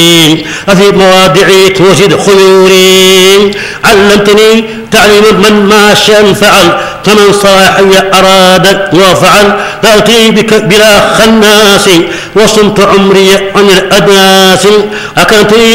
أفي مواضعي توجد خيوري علمتني تعليم من ما شاء فعل كمن صاحي أراد وفعل تأتي بك بلا خناس وصمت عمري عن الأدناس أكنت